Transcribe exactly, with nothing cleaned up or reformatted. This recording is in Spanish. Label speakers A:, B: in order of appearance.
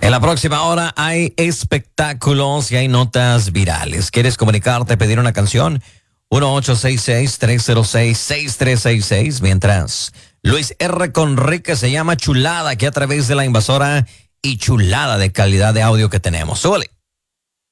A: En la próxima hora hay espectáculos y hay notas virales. ¿Quieres comunicarte, pedir una canción? uno ocho seis seis, tres cero seis, seis tres seis seis. Mientras, Luis R. Conrique se llama Chulada, aquí a través de la invasora y chulada de calidad de audio que tenemos. ¡Súbale!